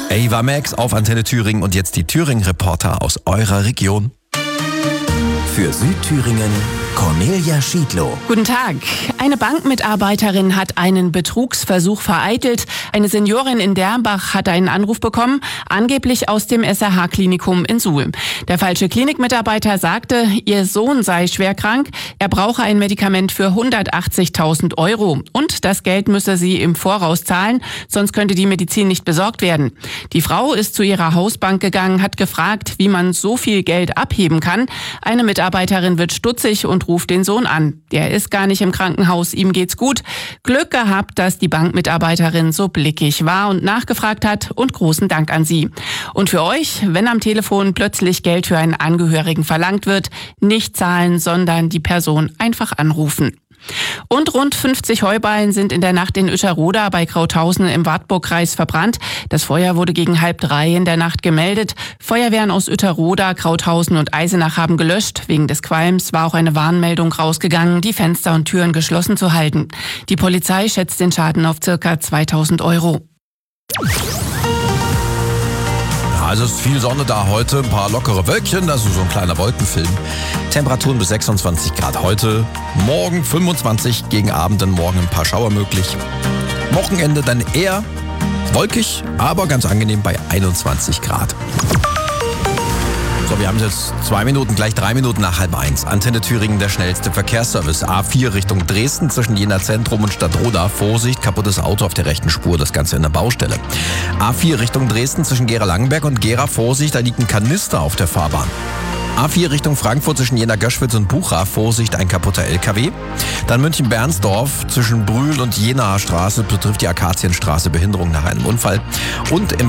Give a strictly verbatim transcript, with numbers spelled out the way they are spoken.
Ava Max auf Antenne Thüringen und jetzt die Thüringen-Reporter aus eurer Region. Für Südthüringen Cornelia Schiedlow. Guten Tag. Eine Bankmitarbeiterin hat einen Betrugsversuch vereitelt. Eine Seniorin in Derbach hat einen Anruf bekommen, angeblich aus dem S R H-Klinikum in Suhl. Der falsche Klinikmitarbeiter sagte, ihr Sohn sei schwer krank, er brauche ein Medikament für hundertachtzigtausend Euro und das Geld müsse sie im Voraus zahlen, sonst könnte die Medizin nicht besorgt werden. Die Frau ist zu ihrer Hausbank gegangen, hat gefragt, wie man so viel Geld abheben kann. Eine Mitarbeiterin wird stutzig und ruft den Sohn an. Der ist gar nicht im Krankenhaus, ihm geht's gut. Glück gehabt, dass die Bankmitarbeiterin so blickig war und nachgefragt hat und großen Dank an sie. Und für euch, wenn am Telefon plötzlich Geld für einen Angehörigen verlangt wird, nicht zahlen, sondern die Person einfach anrufen. Und rund fünfzig Heuballen sind in der Nacht in Ueterroda bei Krauthausen im Wartburgkreis verbrannt. Das Feuer wurde gegen halb drei in der Nacht gemeldet. Feuerwehren aus Ueterroda, Krauthausen und Eisenach haben gelöscht. Wegen des Qualms war auch eine Warnmeldung rausgegangen, die Fenster und Türen geschlossen zu halten. Die Polizei schätzt den Schaden auf ca. zweitausend Euro. Also es ist viel Sonne da heute, ein paar lockere Wölkchen, also so ein kleiner Wolkenfilm. Temperaturen bis sechsundzwanzig Grad heute, morgen fünfundzwanzig, gegen Abend dann morgen ein paar Schauer möglich. Wochenende dann eher wolkig, aber ganz angenehm bei einundzwanzig Grad. So, wir haben jetzt zwei Minuten, gleich drei Minuten nach halb eins. Antenne Thüringen, der schnellste Verkehrsservice. A vier Richtung Dresden zwischen Jena Zentrum und Stadtroda. Vorsicht, kaputtes Auto auf der rechten Spur, das Ganze in der Baustelle. A vier Richtung Dresden zwischen Gera-Langenberg und Gera. Vorsicht, da liegt ein Kanister auf der Fahrbahn. A vier Richtung Frankfurt zwischen Jena-Göschwitz und Bucha. Vorsicht, ein kaputter L K W. Dann München-Bernsdorf zwischen Brühl und Jenaer Straße betrifft die Akazienstraße Behinderung nach einem Unfall. Und im